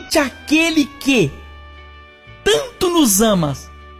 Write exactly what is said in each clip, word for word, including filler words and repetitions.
somente aquele que tanto nos ama,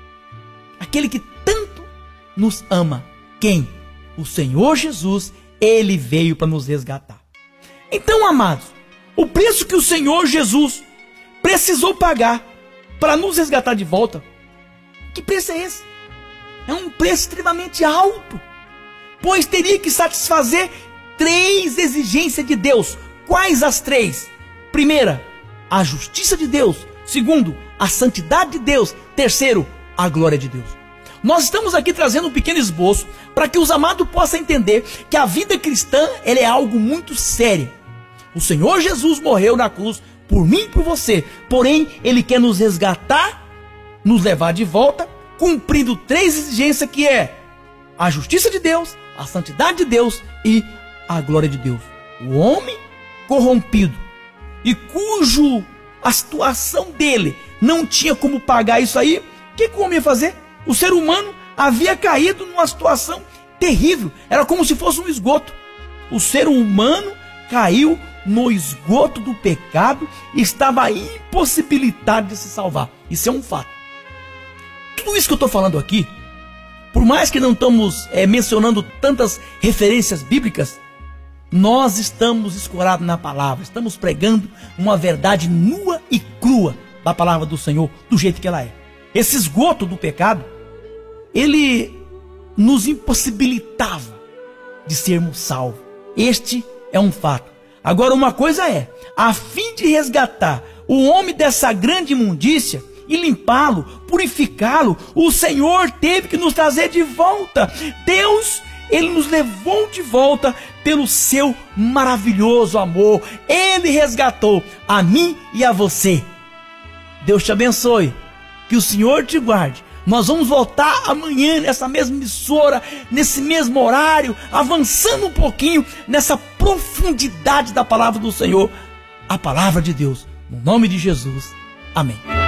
aquele que tanto nos ama, quem? O Senhor Jesus, Ele veio para nos resgatar. Então, amados, o preço que o Senhor Jesus precisou pagar para nos resgatar de volta, que preço é esse? É um preço extremamente alto, pois teria que satisfazer três exigências de Deus. Quais as três? Primeira, a justiça de Deus. Segundo, a santidade de Deus. Terceiro, a glória de Deus. Nós estamos aqui trazendo um pequeno esboço para que os amados possam entender que a vida cristã ela é algo muito sério. O Senhor Jesus morreu na cruz por mim e por você, porém Ele quer nos resgatar, nos levar de volta, cumprindo três exigências, que é a justiça de Deus, a santidade de Deus e a glória de Deus. O homem corrompido e cujo a situação dele não tinha como pagar isso aí, o que, que o homem ia fazer? O ser humano havia caído numa situação terrível, era como se fosse um esgoto. O ser humano caiu no esgoto do pecado e estava impossibilitado de se salvar. Isso é um fato. Tudo isso que eu estou falando aqui, por mais que não estamos é, mencionando tantas referências bíblicas, nós estamos escorados na palavra, estamos pregando uma verdade nua e crua da palavra do Senhor, do jeito que ela é. Esse esgoto do pecado, ele nos impossibilitava de sermos salvos. Este é um fato. Agora, uma coisa é, a fim de resgatar o homem dessa grande imundícia e limpá-lo, purificá-lo, o Senhor teve que nos trazer de volta. Deus, Ele nos levou de volta pelo seu maravilhoso amor. Ele resgatou a mim e a você. Deus te abençoe, que o Senhor te guarde. Nós vamos voltar amanhã nessa mesma emissora, nesse mesmo horário, avançando um pouquinho nessa profundidade da palavra do Senhor, a palavra de Deus. No nome de Jesus, amém.